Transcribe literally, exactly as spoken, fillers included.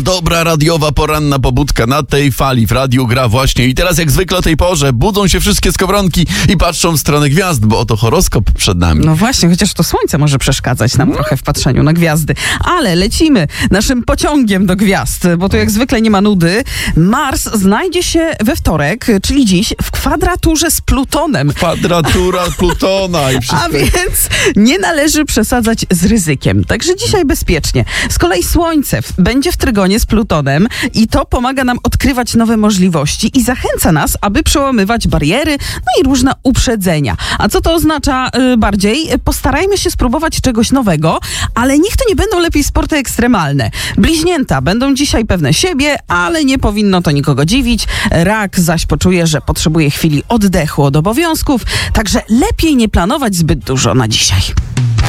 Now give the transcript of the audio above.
Dobra radiowa poranna pobudka na tej fali w radiu gra właśnie. I teraz jak zwykle o tej porze budzą się wszystkie skowronki i patrzą w stronę gwiazd, bo oto horoskop przed nami. No właśnie, chociaż to słońce może przeszkadzać nam trochę w patrzeniu na gwiazdy. Ale lecimy naszym pociągiem do gwiazd, bo tu jak zwykle nie ma nudy. Mars znajdzie się we wtorek, czyli dziś, w kwadraturze z Plutonem. Kwadratura Plutona i wszystko. A więc nie należy przesadzać z ryzykiem. Także dzisiaj bezpiecznie. Z kolei Słońce w- będzie w trygonie z Plutonem i to pomaga nam odkrywać nowe możliwości i zachęca nas, aby przełamywać bariery, no i różne uprzedzenia. A co to oznacza y, bardziej? Postarajmy się spróbować czegoś nowego, ale niech to nie będą lepiej sporty ekstremalne. Bliźnięta będą dzisiaj pewne siebie, ale nie powinno to nikogo dziwić. Rak zaś poczuje, że potrzebuje chwili oddechu od obowiązków, także lepiej nie planować zbyt dużo na dzisiaj.